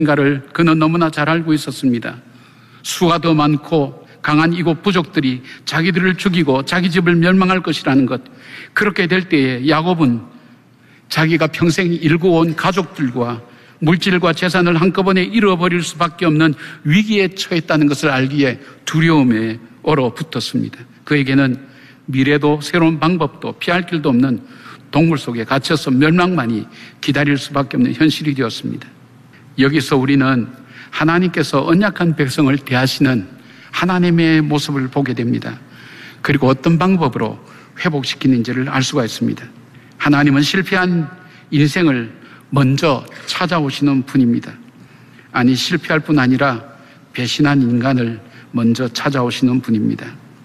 가를 그는 너무나 잘 알고 있었습니다. 수가 더 많고 강한 이곳 부족들이 자기들을 죽이고 자기 집을 멸망할 것이라는 것. 그렇게 될 때에 야곱은 자기가 평생 일구어온 가족들과 물질과 재산을 한꺼번에 잃어버릴 수밖에 없는 위기에 처했다는 것을 알기에 두려움에 얼어붙었습니다. 그에게는 미래도 새로운 방법도 피할 길도 없는 동물 속에 갇혀서 멸망만이 기다릴 수밖에 없는 현실이 되었습니다. 여기서 우리는 하나님께서 언약한 백성을 대하시는 하나님의 모습을 보게 됩니다. 그리고 어떤 방법으로 회복시키는지를 알 수가 있습니다. 하나님은 실패한 인생을 먼저 찾아오시는 분입니다. 아니, 실패할 뿐 아니라 배신한 인간을 먼저 찾아오시는 분입니다.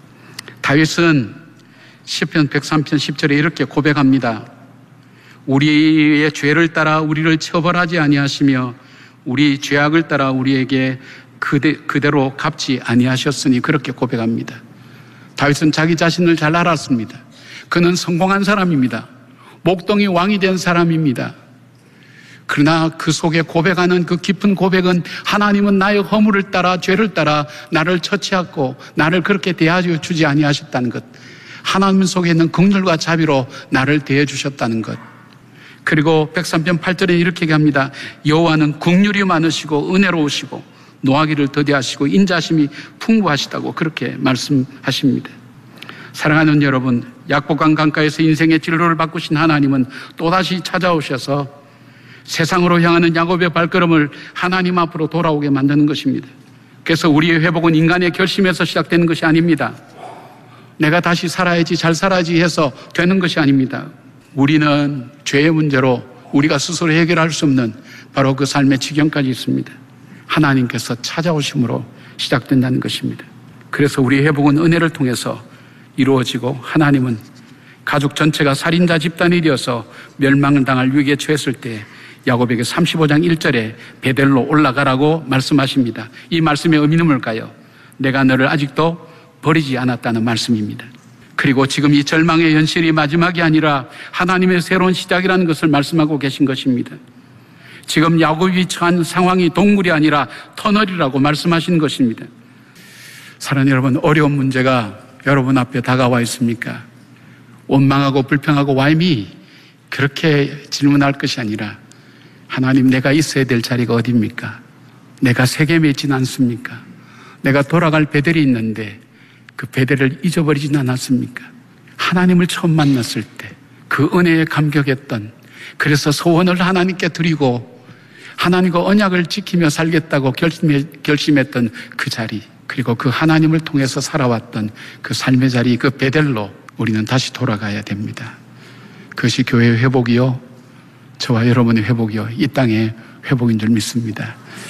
다윗은 시편 103편 10절에 이렇게 고백합니다. 우리의 죄를 따라 우리를 처벌하지 아니하시며 우리 죄악을 따라 우리에게 그대로 갚지 아니하셨으니, 그렇게 고백합니다. 다윗은 자기 자신을 잘 알았습니다. 그는 성공한 사람입니다. 목동이 왕이 된 사람입니다. 그러나 그 속에 고백하는 그 깊은 고백은 하나님은 나의 허물을 따라 죄를 따라 나를 처치하고 나를 그렇게 대하여 주지 아니하셨다는 것, 하나님 속에 있는 긍휼과 자비로 나를 대해 주셨다는 것. 그리고 103편 8절에 이렇게 얘기합니다. 여호와는 긍휼이 많으시고 은혜로우시고 노하기를 더디하시고 인자심이 풍부하시다고 그렇게 말씀하십니다. 사랑하는 여러분, 약복강 강가에서 인생의 진로를 바꾸신 하나님은 또다시 찾아오셔서 세상으로 향하는 야곱의 발걸음을 하나님 앞으로 돌아오게 만드는 것입니다. 그래서 우리의 회복은 인간의 결심에서 시작되는 것이 아닙니다. 내가 다시 살아야지, 잘 살아야지 해서 되는 것이 아닙니다. 우리는 죄의 문제로 우리가 스스로 해결할 수 없는 바로 그 삶의 지경까지 있습니다. 하나님께서 찾아오심으로 시작된다는 것입니다. 그래서 우리의 회복은 은혜를 통해서 이루어지고, 하나님은 가족 전체가 살인자 집단이 되어서 멸망을 당할 위기에 처했을 때 야곱에게 35장 1절에 베델로 올라가라고 말씀하십니다. 이 말씀의 의미는 뭘까요? 내가 너를 아직도 버리지 않았다는 말씀입니다. 그리고 지금 이 절망의 현실이 마지막이 아니라 하나님의 새로운 시작이라는 것을 말씀하고 계신 것입니다. 지금 야곱이 처한 상황이 동굴이 아니라 터널이라고 말씀하신 것입니다. 사랑하는 여러분, 어려운 문제가 여러분 앞에 다가와 있습니까? 원망하고 불평하고 와임이 그렇게 질문할 것이 아니라, 하나님, 내가 있어야 될 자리가 어디입니까? 내가 세계 맺진 않습니까? 내가 돌아갈 베델이 있는데 그 베델을 잊어버리진 않았습니까? 하나님을 처음 만났을 때 그 은혜에 감격했던, 그래서 소원을 하나님께 드리고 하나님과 언약을 지키며 살겠다고 결심했던 그 자리, 그리고 그 하나님을 통해서 살아왔던 그 삶의 자리, 그 베델로 우리는 다시 돌아가야 됩니다. 그것이 교회의 회복이요, 저와 여러분의 회복이요, 이 땅의 회복인 줄 믿습니다.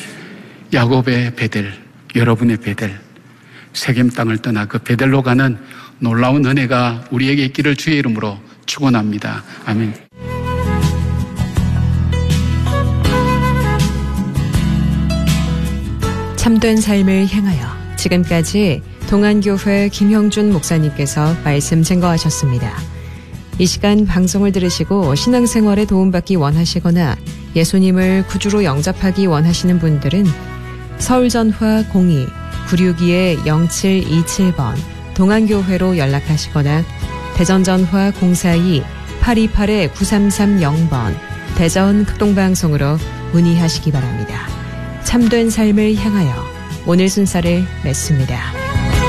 야곱의 베델, 여러분의 베델, 세겜 땅을 떠나 그 베델로 가는 놀라운 은혜가 우리에게 있기를 주의 이름으로 축원합니다. 아멘. 참된 삶을 향하여, 지금까지 동안교회 김형준 목사님께서 말씀 증거하셨습니다. 이 시간 방송을 들으시고 신앙생활에 도움받기 원하시거나 예수님을 구주로 영접하기 원하시는 분들은 서울전화 02-962-0727번 동안교회로 연락하시거나 대전전화 042-828-9330번 대전 극동방송으로 문의하시기 바랍니다. 참된 삶을 향하여 오늘 순서를 맺습니다.